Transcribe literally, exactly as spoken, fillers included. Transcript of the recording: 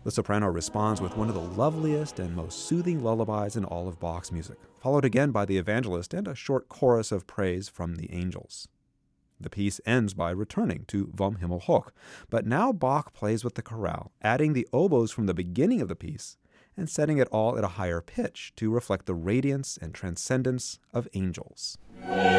The soprano responds with one of the loveliest and most soothing lullabies in all of Bach's music, followed again by the evangelist and a short chorus of praise from the angels. The piece ends by returning to Vom Himmel hoch, but now Bach plays with the chorale, adding the oboes from the beginning of the piece and setting it all at a higher pitch to reflect the radiance and transcendence of angels.